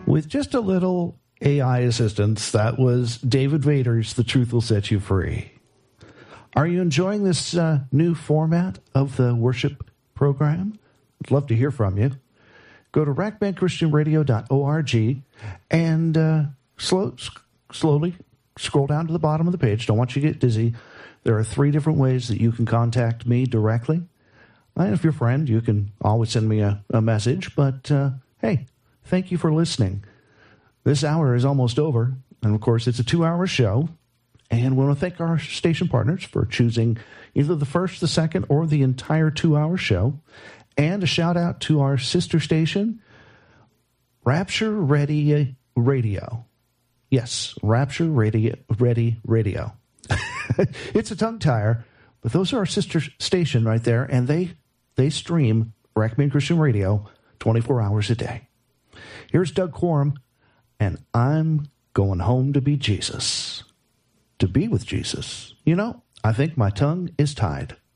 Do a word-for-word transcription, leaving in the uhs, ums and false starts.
With just a little A I assistance, that was David Vader's The Truth Will Set You Free. Are you enjoying this uh, new format of the worship program? I'd love to hear from you. Go to rack band christian radio dot org and uh, slow, slowly scroll down to the bottom of the page. Don't want you to get dizzy. There are three different ways that you can contact me directly. And if you're a friend, you can always send me a, a message. But, uh, hey, thank you for listening. This hour is almost over. And, of course, it's a two-hour show. And we want to thank our station partners for choosing either the first, the second, or the entire two-hour show. And a shout-out to our sister station, Rapture Ready Radio. Yes, Rapture Ready, Ready Radio. It's a tongue-tire, but those are our sister station right there, and they they stream Rackman Christian Radio twenty-four hours a day. Here's Doug Quorum, and I'm going home to be Jesus. To be with Jesus. You know, I think my tongue is tied.